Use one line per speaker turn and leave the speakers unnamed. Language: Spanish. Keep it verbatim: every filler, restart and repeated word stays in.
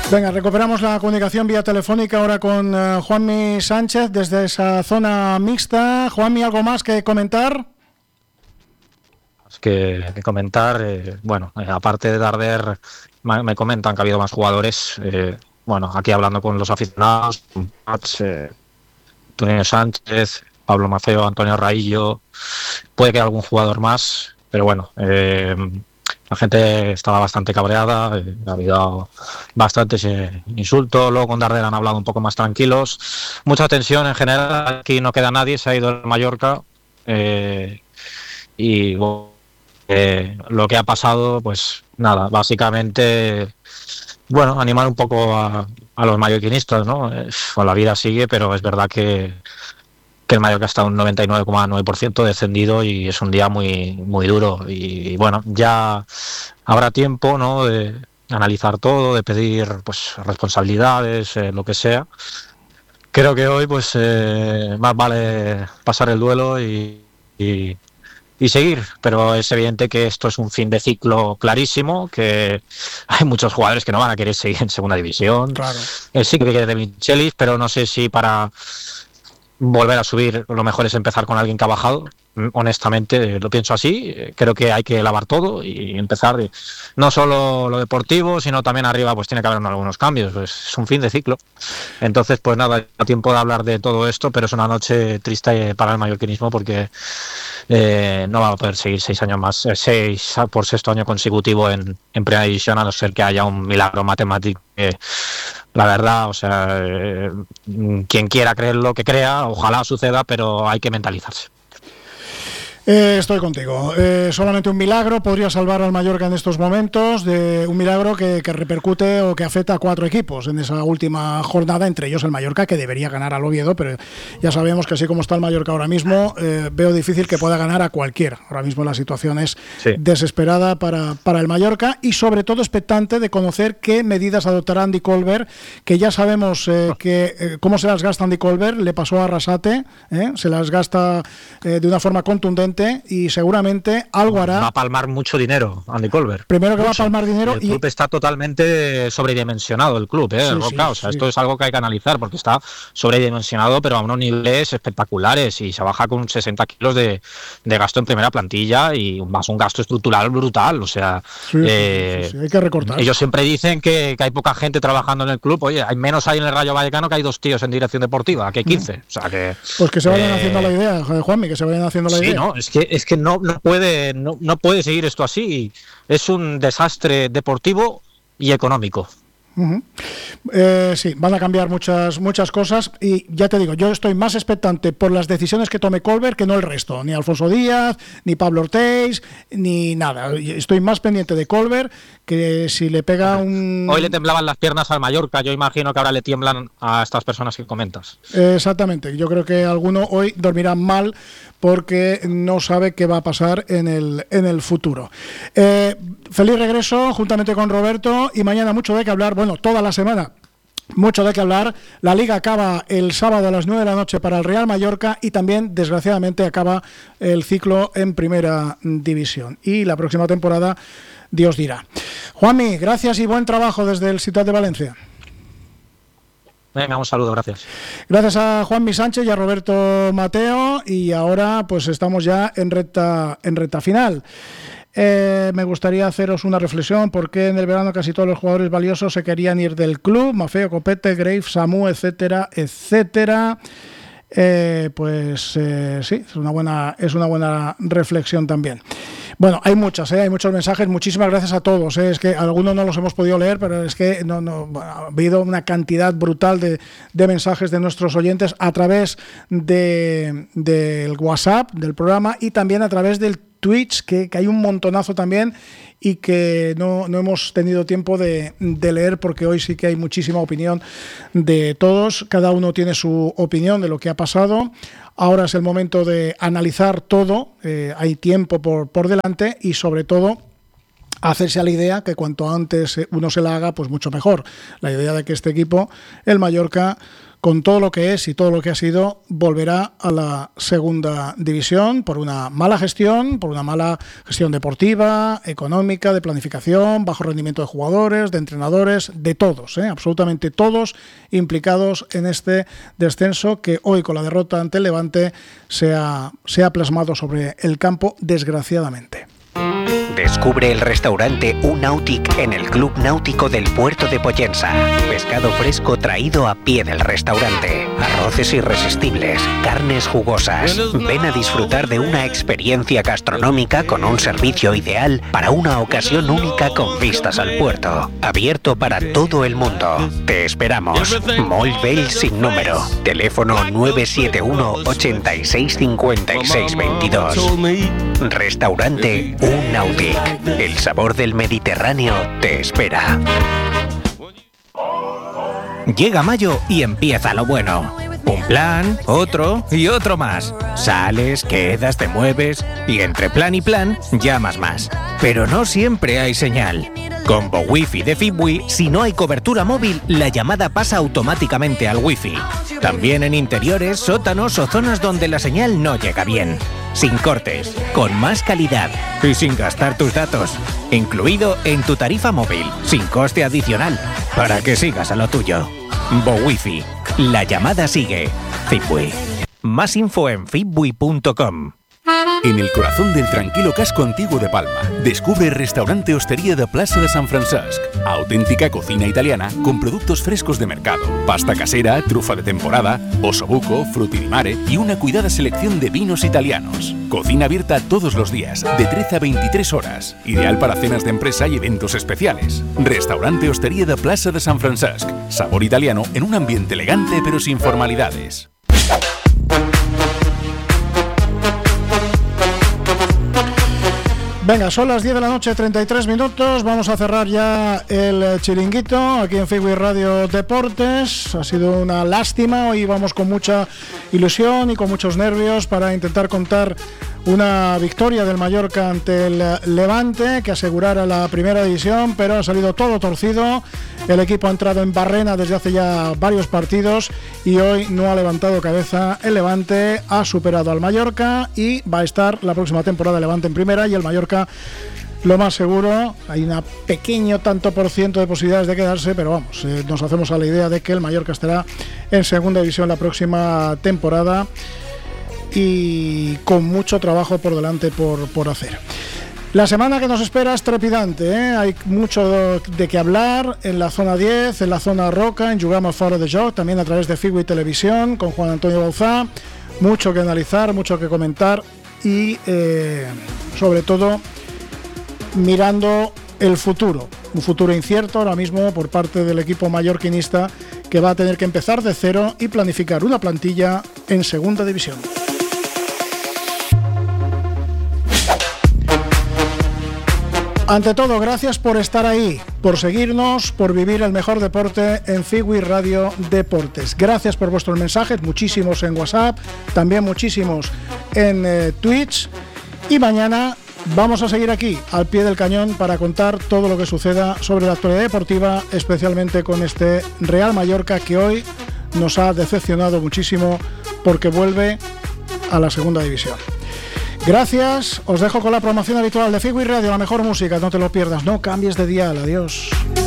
Venga, recuperamos la comunicación vía telefónica ahora con uh, Juanmi Sánchez desde esa zona mixta. Juanmi, ¿algo más que comentar?
Que, que comentar, eh, bueno, eh, aparte de Darder, me, me comentan que ha habido más jugadores, eh, bueno, aquí hablando con los aficionados, eh, Antonio Sánchez, Pablo Maceo, Antonio Raillo, puede que algún jugador más, pero bueno, eh, la gente estaba bastante cabreada, eh, ha habido bastantes eh, insultos. Luego con Darder han hablado un poco más tranquilos, mucha tensión en general, aquí no queda nadie, se ha ido el Mallorca, eh, y bueno, Eh, lo que ha pasado, pues nada, básicamente, bueno, animar un poco a, a los mallorquinistas, ¿no? Eh, pues la vida sigue, pero es verdad que, que el Mallorca está un noventa y nueve coma nueve por ciento descendido y es un día muy, muy duro. Y, y bueno, ya habrá tiempo, ¿no?, de analizar todo, de pedir pues responsabilidades, eh, lo que sea. Creo que hoy, pues, eh, más vale pasar el duelo y, y y seguir, pero es evidente que esto es un fin de ciclo clarísimo, que hay muchos jugadores que no van a querer seguir en segunda división.
Claro.
Él sí que quiere de Michelis, pero no sé si para volver a subir lo mejor es empezar con alguien que ha bajado. Honestamente lo pienso así, creo que hay que lavar todo y empezar no solo lo deportivo, sino también arriba pues tiene que haber algunos cambios, pues es un fin de ciclo. Entonces pues nada, no tiempo de hablar de todo esto, pero es una noche triste para el mallorquinismo porque eh, no va a poder seguir seis años más, eh, seis por sexto año consecutivo en, en primera división, a no ser que haya un milagro matemático. Eh, la verdad, o sea, eh, quien quiera creerlo que crea, ojalá suceda, pero hay que mentalizarse.
Eh, estoy contigo. Eh, solamente un milagro podría salvar al Mallorca en estos momentos, de un milagro que, que repercute o que afecta a cuatro equipos en esa última jornada, entre ellos el Mallorca, que debería ganar al Oviedo, pero ya sabemos que así como está el Mallorca ahora mismo, eh, veo difícil que pueda ganar a cualquiera. Ahora mismo la situación es sí. desesperada para, para el Mallorca y sobre todo expectante de conocer qué medidas adoptará Andy Colbert, que ya sabemos eh, que eh, cómo se las gasta Andy Colbert, le pasó a Arrasate, eh, se las gasta eh, de una forma contundente y seguramente algo hará.
Va a palmar mucho dinero Andy Colbert.
Primero que
mucho.
va a palmar dinero.
El
y...
club está totalmente sobredimensionado, el club, ¿eh?
Sí,
Roca,
sí,
o sea,
sí.
esto es algo que hay que analizar porque está sobredimensionado, pero a unos niveles espectaculares y se baja con sesenta kilos de, de gasto en primera plantilla y más un gasto estructural brutal, o sea,
sí,
eh,
sí, sí, sí. Hay que recortar.
Ellos siempre dicen que, que hay poca gente trabajando en el club. Oye, hay menos ahí en el Rayo Vallecano que hay dos tíos en dirección deportiva, que hay quince, o sea que...
Pues que se vayan
eh,
haciendo la idea, Juanmi, que se vayan haciendo la
sí,
idea.
No, es que, es que no, no, puede, no, no puede seguir esto así. Es un desastre deportivo y económico.
Uh-huh. Eh, sí, van a cambiar muchas muchas cosas y ya te digo, yo estoy más expectante por las decisiones que tome Colbert que no el resto, ni Alfonso Díaz, ni Pablo Ortiz, ni nada. Estoy más pendiente de Colbert que si le pega un...
Hoy le temblaban las piernas al Mallorca, yo imagino que ahora le tiemblan a estas personas que comentas.
Exactamente, yo creo que alguno hoy dormirá mal porque no sabe qué va a pasar en el, en el futuro. Eh, feliz regreso juntamente con Roberto y mañana mucho de qué hablar, bueno, toda la semana. Mucho de qué hablar. La Liga acaba el sábado a las nueve de la noche para el Real Mallorca y también, desgraciadamente, acaba el ciclo en Primera División. Y la próxima temporada, Dios dirá. Juanmi, gracias y buen trabajo desde el Ciutat de Valencia.
Venga, un saludo, gracias.
Gracias a Juanmi Sánchez y a Roberto Mateo. Y ahora pues estamos ya en recta, en recta final. Eh, me gustaría haceros una reflexión porque en el verano casi todos los jugadores valiosos se querían ir del club, Mafeo, Copete, Graves, Samu, etcétera, etcétera. Eh, pues eh, sí, es una buena, es una buena reflexión también. Bueno, hay muchas, ¿eh? hay muchos mensajes, muchísimas gracias a todos, ¿eh? Es que algunos no los hemos podido leer, pero es que no, no, ha habido una cantidad brutal de, de mensajes de nuestros oyentes a través de, del WhatsApp del programa y también a través del Twitch, que, que hay un montonazo también y que no, no hemos tenido tiempo de, de leer porque hoy sí que hay muchísima opinión de todos, cada uno tiene su opinión de lo que ha pasado. Ahora es el momento de analizar todo, eh, hay tiempo por, por delante y sobre todo hacerse a la idea que cuanto antes uno se la haga, pues mucho mejor. La idea de que este equipo, el Mallorca, con todo lo que es y todo lo que ha sido, volverá a la segunda división por una mala gestión, por una mala gestión deportiva, económica, de planificación, bajo rendimiento de jugadores, de entrenadores, de todos, ¿eh? absolutamente todos implicados en este descenso que hoy, con la derrota ante el Levante, se ha, se ha plasmado sobre el campo, desgraciadamente.
Descubre el restaurante U-Nautic en el Club Náutico del Puerto de Pollensa. Pescado fresco traído a pie del restaurante. Arroces irresistibles, carnes jugosas. Ven a disfrutar de una experiencia gastronómica con un servicio ideal para una ocasión única con vistas al puerto. Abierto para todo el mundo. Te esperamos. Molt Vell sin número. Teléfono nueve siete uno, ochenta y seis, cincuenta y seis, veintidós. Restaurante U-Nautic. El sabor del Mediterráneo te espera. Llega mayo y empieza lo bueno. Un plan, otro y otro más. Sales, quedas, te mueves y entre plan y plan llamas más. Pero no siempre hay señal. Con BoWiFi de Fibwi, si no hay cobertura móvil, la llamada pasa automáticamente al Wi-Fi. También en interiores, sótanos o zonas donde la señal no llega bien. Sin cortes, con más calidad y sin gastar tus datos. Incluido en tu tarifa móvil, sin coste adicional, para que sigas a lo tuyo. BoWiFi. La llamada sigue. Fibwi. Más info en fibwi punto com.
En el corazón del tranquilo casco antiguo de Palma, descubre el restaurante Hostería de Plaza de San Francesc. Auténtica cocina italiana con productos frescos de mercado, pasta casera, trufa de temporada, osobuco, frutti di mare y una cuidada selección de vinos italianos. Cocina abierta todos los días, de trece a veintitrés horas. Ideal para cenas de empresa y eventos especiales. Restaurante Hostería de Plaza de San Francesc. Sabor italiano en un ambiente elegante pero sin formalidades.
Venga, son las diez de la noche, treinta y tres minutos. Vamos a cerrar ya el chiringuito aquí en Fibwi Radio Deportes. Ha sido una lástima. Hoy vamos con mucha ilusión y con muchos nervios para intentar contar una victoria del Mallorca ante el Levante que asegurara la primera división, pero ha salido todo torcido. El equipo ha entrado en barrena desde hace ya varios partidos y hoy no ha levantado cabeza. El Levante ha superado al Mallorca y va a estar la próxima temporada el Levante en primera y el Mallorca, lo más seguro, hay un pequeño tanto por ciento de posibilidades de quedarse, pero vamos, eh, nos hacemos a la idea de que el Mallorca estará en segunda división la próxima temporada y con mucho trabajo por delante por, por hacer. La semana que nos espera es trepidante, ¿eh? Hay mucho de qué hablar en la zona diez, en la zona Roca, en Jugamos Fora de Joc, también a través de Fibwi Televisión con Juan Antonio Bauzá. Mucho que analizar, mucho que comentar y eh, sobre todo mirando el futuro, un futuro incierto ahora mismo por parte del equipo mallorquinista que va a tener que empezar de cero y planificar una plantilla en segunda división. Ante todo, gracias por estar ahí, por seguirnos, por vivir el mejor deporte en Fibwi Radio Deportes. Gracias por vuestros mensajes, muchísimos en WhatsApp, también muchísimos en eh, Twitch. Y mañana vamos a seguir aquí, al pie del cañón, para contar todo lo que suceda sobre la actualidad deportiva, especialmente con este Real Mallorca que hoy nos ha decepcionado muchísimo porque vuelve a la segunda división. Gracias, os dejo con la programación habitual de Fibwi Radio, la mejor música, no te lo pierdas, no cambies de dial, adiós.